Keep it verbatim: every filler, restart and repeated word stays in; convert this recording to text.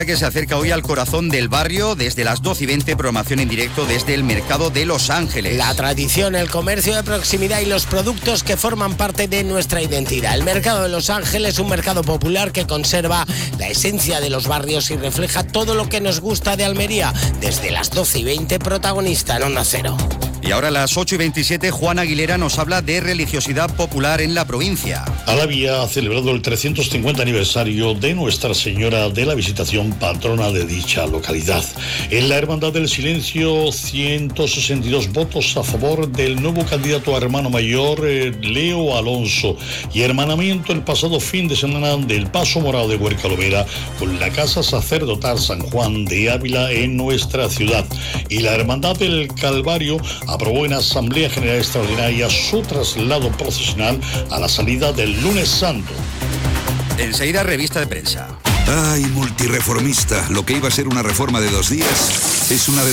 Que se acerca hoy al corazón del barrio desde las doce y veinte, programación en directo desde el mercado de Los Ángeles. La tradición, el comercio de proximidad y los productos que forman parte de nuestra identidad. El mercado de Los Ángeles, un mercado popular que conserva la esencia de los barrios y refleja todo lo que nos gusta de Almería. Desde las doce y veinte, protagonista en Onda Cero. Y ahora a las ocho y veintisiete, Juan Aguilera nos habla de religiosidad popular en la provincia. Alavia ha celebrado el trescientos cincuenta aniversario de Nuestra Señora de la Visitación, patrona de dicha localidad. En la Hermandad del Silencio, ciento sesenta y dos votos a favor del nuevo candidato a hermano mayor, eh, Leo Alonso, y hermanamiento el pasado fin de semana del Paso Morado de Huercalovera con la Casa Sacerdotal San Juan de Ávila en nuestra ciudad. Y la Hermandad del Calvario aprobó en Asamblea General Extraordinaria su traslado procesional a la salida del Lunes Santo. Enseguida, revista de prensa. Ay, multireformista, lo que iba a ser una reforma de dos días es una de